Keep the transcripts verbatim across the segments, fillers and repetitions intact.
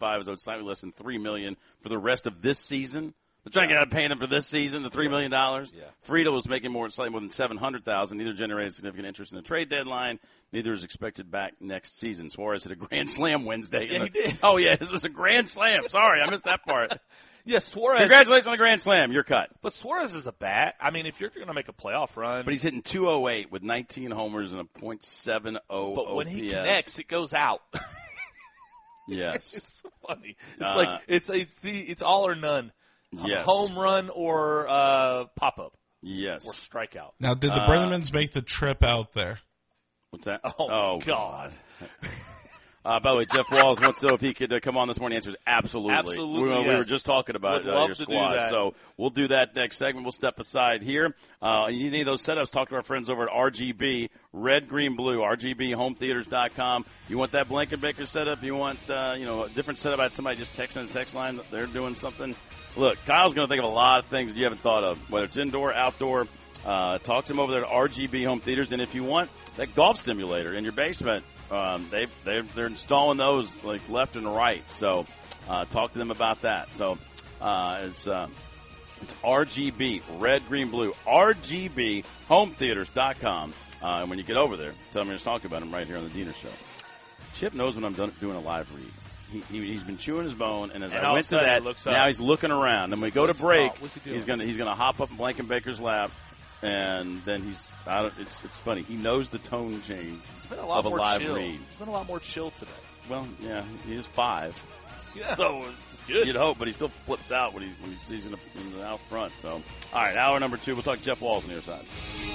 five is owed slightly less than three million dollars for the rest of this season. They're trying to get out paying him for this season, the three million dollars. Yeah. Friedel was making more, slightly more than seven hundred thousand dollars. Neither generated significant interest in the trade deadline. Neither is expected back next season. Suarez hit a grand slam Wednesday. Yeah, the, he did. Oh, yeah, this was a grand slam. Sorry, I missed that part. Yeah, Suarez. Congratulations on the grand slam. You're cut. But Suarez is a bat. I mean, if you're going to make a playoff run. But he's hitting two oh eight with nineteen homers and a point seven oh But when O P S. he connects, it goes out. Yes. It's so funny. It's Uh, like it's it's it's all or none. Yes. Home run or uh, pop up Yes. or strikeout. Now, did the Uh, Brennemans make the trip out there? What's that? Oh, God. Uh, by the way, Jeff Walls wants to know if he could uh, come on this morning. The answer is absolutely. Absolutely, We, we yes. were just talking about Would uh, love your to do squad. that. So we'll do that next segment. We'll step aside here. Uh, you need any of those setups, talk to our friends over at R G B, Red, Green, Blue, R G B home theaters dot com. You want that Blankenbaker setup? You want uh, you know a different setup? I had somebody just texting the text line that they're doing something. Look, Kyle's going to think of a lot of things that you haven't thought of, whether it's indoor, outdoor. Uh, talk to him over there at R G B Home Theaters. And if you want that golf simulator in your basement, um, they they they're installing those like left and right. So uh, talk to them about that. So uh, it's uh, it's R G B, red, green, blue, R G B home theaters dot com. Uh, and when you get over there, tell me to talk about them right here on the Diener Show. Chip knows when I'm done doing a live read. He, he, he's been chewing his bone, and as And I all went of to a sudden that, he looks now up. he's looking around. And when we go to What's he break, talk- what's he doing? he's gonna he's gonna hop up in Blankenbaker's lap, and then he's out of, it's it's funny. He knows the tone change It's been a lot of a more live chill. read. It's been a lot more chill today. Well, yeah, he is five, Yeah. so It's good. you'd hope, but he still flips out when he when he sees in the, in the out front. So, all right, hour number two, we'll talk to Jeff Walls on the other side.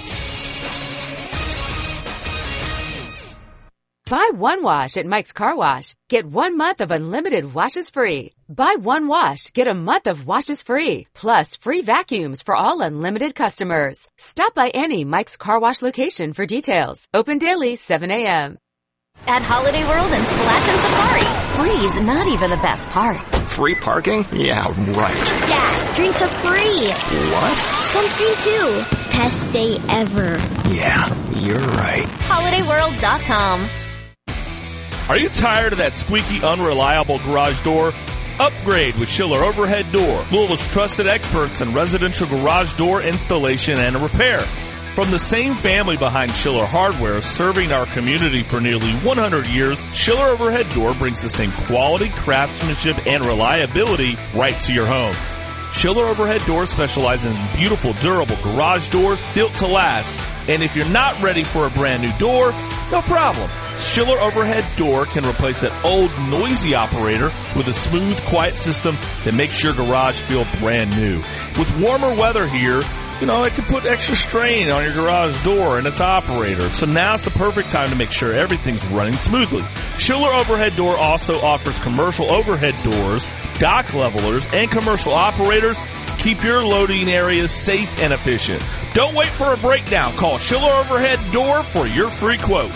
Buy one wash at Mike's Car Wash. Get one month of unlimited washes free. Buy one wash, get a month of washes free. Plus free vacuums for all unlimited customers. Stop by any Mike's Car Wash location for details. Open daily, seven a.m. At Holiday World and Splash and Safari, free's not even the best part. Free parking? Yeah, right. Dad, drinks are free. What? Sunscreen too. Best day ever. Yeah, you're right. holiday world dot com. Are you tired of that squeaky, unreliable garage door? Upgrade with Schiller Overhead Door, Louisville's trusted experts in residential garage door installation and repair. From the same family behind Schiller Hardware, serving our community for nearly one hundred years, Schiller Overhead Door brings the same quality, craftsmanship, and reliability right to your home. Schiller Overhead Doors specializes in beautiful, durable garage doors built to last. And if you're not ready for a brand new door, no problem. Schiller Overhead Door can replace that old, noisy operator with a smooth, quiet system that makes your garage feel brand new. With warmer weather here, you know, it can put extra strain on your garage door and its operator. So now's the perfect time to make sure everything's running smoothly. Schiller Overhead Door also offers commercial overhead doors, dock levelers, and commercial operators. Keep your loading areas safe and efficient. Don't wait for a breakdown. Call Schiller Overhead Door for your free quote.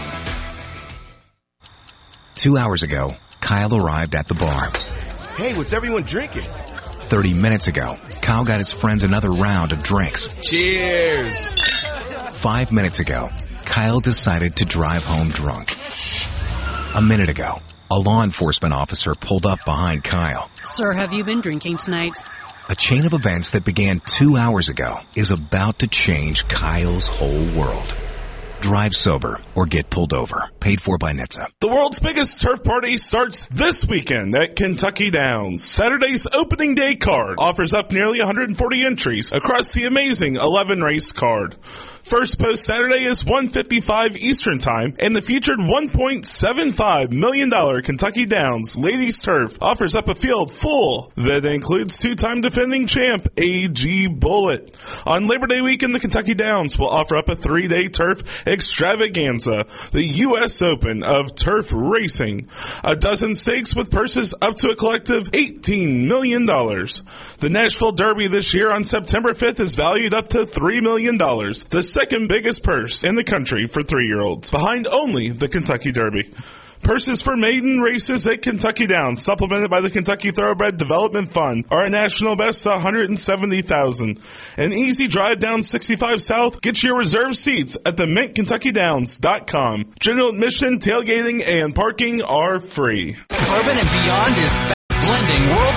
Two hours ago, Kyle arrived at the bar. Hey, what's everyone drinking? Thirty minutes ago, Kyle got his friends another round of drinks. Cheers! Five minutes ago, Kyle decided to drive home drunk. A minute ago, a law enforcement officer pulled up behind Kyle. Sir, have you been drinking tonight? A chain of events that began two hours ago is about to change Kyle's whole world. Drive sober or get pulled over. Paid for by N H T S A. The world's biggest turf party starts this weekend at Kentucky Downs. Saturday's opening day card offers up nearly one hundred forty entries across the amazing eleven race card. First post Saturday is one fifty-five Eastern Time, and the featured one point seven five million dollars Kentucky Downs Ladies Turf offers up a field full that includes two-time defending champ A G Bullitt. On Labor Day weekend, the Kentucky Downs will offer up a three-day turf extravaganza, the U S Open of Turf Racing. A dozen stakes with purses up to a collective eighteen million dollars. The Nashville Derby this year on September fifth is valued up to three million dollars. The second biggest purse in the country for three-year-olds, behind only the Kentucky Derby. Purses for maiden races at Kentucky Downs, supplemented by the Kentucky Thoroughbred Development Fund, are a national best one hundred seventy thousand dollars. An easy drive down sixty-five South gets your reserved seats at the mint kentucky downs dot com. General admission, tailgating, and parking are free. Bourbon and Beyond is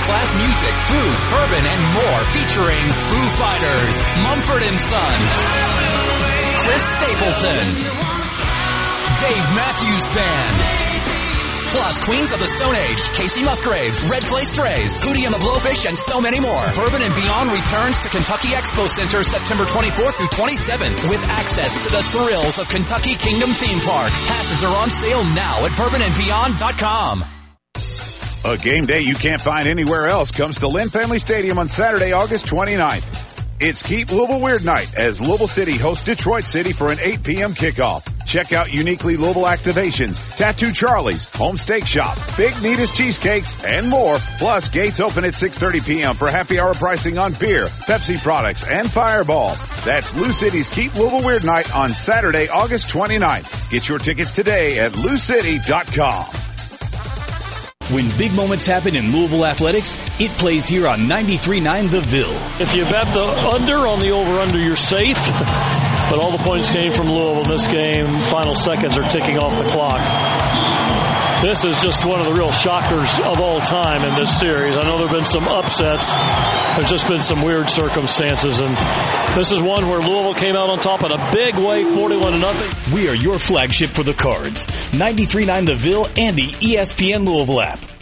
world-class music, food, bourbon, and more featuring Foo Fighters, Mumford and Sons, Chris Stapleton, Dave Matthews Band, plus Queens of the Stone Age, Casey Musgraves, Red Clay Strays, Hootie and the Blowfish, and so many more. Bourbon and Beyond returns to Kentucky Expo Center September twenty-fourth through twenty-seventh with access to the thrills of Kentucky Kingdom Theme Park. Passes are on sale now at bourbon and beyond dot com. A game day you can't find anywhere else comes to Lynn Family Stadium on Saturday, August twenty-ninth. It's Keep Louisville Weird Night as Louisville City hosts Detroit City for an eight p.m. kickoff. Check out uniquely Louisville activations, Tattoo Charlie's, Home Steak Shop, Big Nita's Cheesecakes, and more. Plus, gates open at six thirty p.m. for happy hour pricing on beer, Pepsi products, and Fireball. That's Lou City's Keep Louisville Weird Night on Saturday, August twenty-ninth. Get your tickets today at lou city dot com. When big moments happen in Louisville athletics, it plays here on ninety-three point nine The Ville. If you bet the under on the over-under, you're safe. But all the points came from Louisville in this game. Final seconds are ticking off the clock. This is just one of the real shockers of all time in this series. I know there have been some upsets. There's just been some weird circumstances. And this is one where Louisville came out on top in a big way, forty-one to nothing. We are your flagship for the Cards. ninety-three point nine The Ville and the E S P N Louisville app.